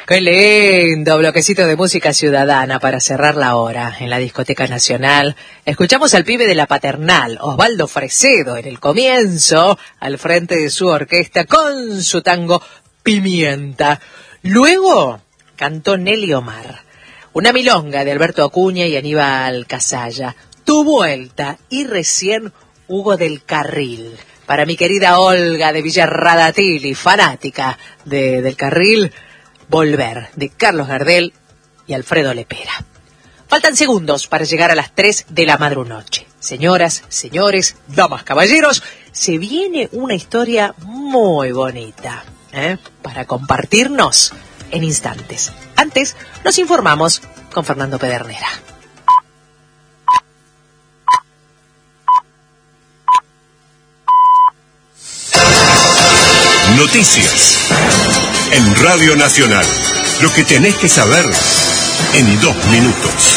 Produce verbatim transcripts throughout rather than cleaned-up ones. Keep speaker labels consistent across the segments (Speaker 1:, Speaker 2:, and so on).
Speaker 1: Qué lindo bloquecito de música ciudadana para cerrar la hora en la Discoteca Nacional. Escuchamos al pibe de La Paternal, Osvaldo Fresedo, en el comienzo, al frente de su orquesta con su tango Pimienta. Luego cantó Nelly Omar, una milonga de Alberto Acuña y Aníbal Casalla, Tu Vuelta, y recién Hugo del Carril. Para mi querida Olga de Villarradatili, fanática de, del Carril, Volver, de Carlos Gardel y Alfredo Lepera. Faltan segundos para llegar a las tres de la madrunoche. Señoras, señores, damas, caballeros, se viene una historia muy bonita, ¿eh? para compartirnos en instantes. Antes, nos informamos con Fernando Pedernera.
Speaker 2: Noticias en Radio Nacional. Lo que tenés que saber en dos minutos.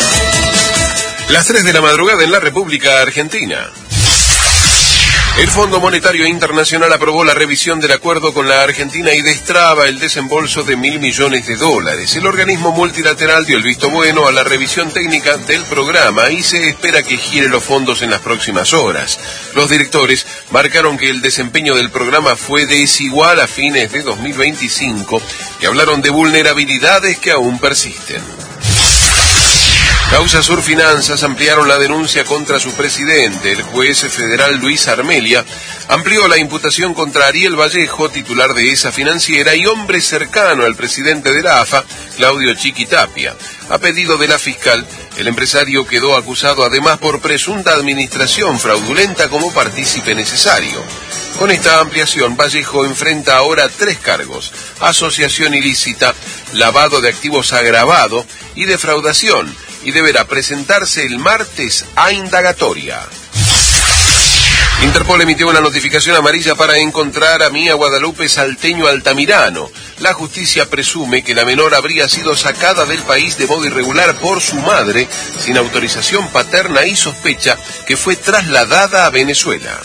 Speaker 3: Las tres de la madrugada en la República Argentina. El Fondo Monetario Internacional aprobó la revisión del acuerdo con la Argentina y destraba el desembolso de mil millones de dólares. El organismo multilateral dio el visto bueno a la revisión técnica del programa y se espera que gire los fondos en las próximas horas. Los directores marcaron que el desempeño del programa fue desigual a fines de dos mil veinticinco y hablaron de vulnerabilidades que aún persisten. Causa Sur Finanzas ampliaron la denuncia contra su presidente. El juez federal Luis Armelia amplió la imputación contra Ariel Vallejo, titular de esa financiera y hombre cercano al presidente de la A F A, Claudio Chiqui Tapia. A pedido de la fiscal, el empresario quedó acusado además por presunta administración fraudulenta como partícipe necesario. Con esta ampliación, Vallejo enfrenta ahora tres cargos: asociación ilícita, lavado de activos agravado y defraudación, y deberá presentarse el martes a indagatoria. Interpol emitió una notificación amarilla para encontrar a Mía Guadalupe Salteño Altamirano. La justicia presume que la menor habría sido sacada del país de modo irregular por su madre, sin autorización paterna, y sospecha que fue trasladada a Venezuela.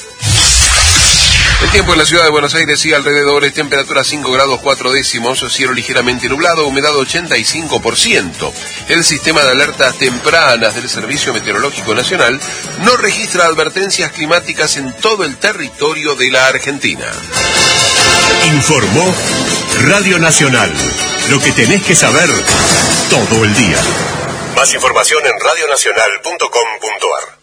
Speaker 3: El tiempo en la ciudad de Buenos Aires y alrededores: temperatura cinco grados cuatro décimos, cielo ligeramente nublado, humedad ochenta y cinco por ciento. El sistema de alertas tempranas del Servicio Meteorológico Nacional no registra advertencias climáticas en todo el territorio de la Argentina.
Speaker 2: Informó Radio Nacional. Lo que tenés que saber todo el día. Más información en radio nacional punto com punto a r.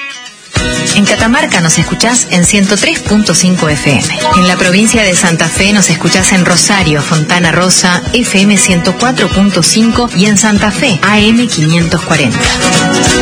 Speaker 4: En Catamarca nos escuchás en ciento tres punto cinco F M. En la provincia de Santa Fe nos escuchás en Rosario, Fontana Rosa, F M ciento cuatro punto cinco y en Santa Fe, A M quinientos cuarenta.